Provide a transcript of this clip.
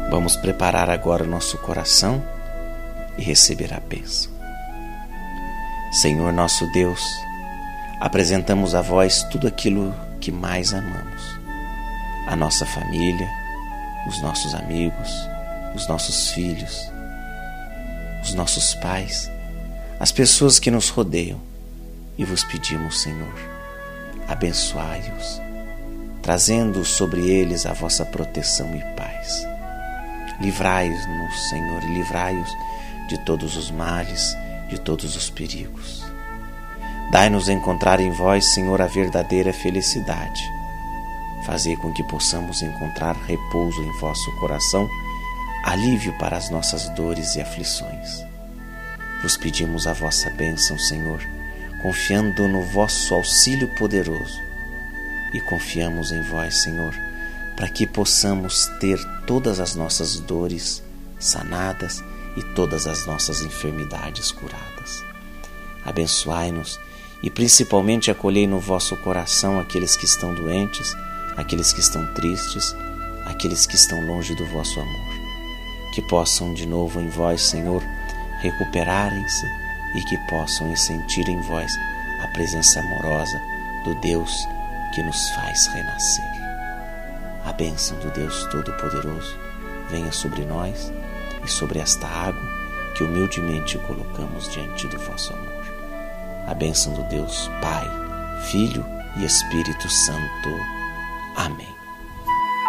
Vamos preparar agora o nosso coração e receber a bênção. Senhor nosso Deus, apresentamos a vós tudo aquilo que mais amamos. A nossa família, os nossos amigos, os nossos filhos, os nossos pais, as pessoas que nos rodeiam. E vos pedimos, Senhor, abençoai-os, trazendo sobre eles a vossa proteção e paz. Livrai-nos, Senhor, e livrai-os de todos os males, de todos os perigos. Dai-nos encontrar em vós, Senhor, a verdadeira felicidade. Fazei com que possamos encontrar repouso em vosso coração, alívio para as nossas dores e aflições. Vos pedimos a vossa bênção, Senhor, confiando no vosso auxílio poderoso. E confiamos em vós, Senhor, para que possamos ter todas as nossas dores sanadas e todas as nossas enfermidades curadas. Abençoai-nos e principalmente acolhei no vosso coração aqueles que estão doentes, aqueles que estão tristes, aqueles que estão longe do vosso amor. Que possam de novo em vós, Senhor, recuperarem-se e que possam sentir em vós a presença amorosa do Deus que nos faz renascer. A bênção do Deus Todo-Poderoso venha sobre nós e sobre esta água que humildemente colocamos diante do vosso amor. A bênção do Deus Pai, Filho e Espírito Santo. Amém.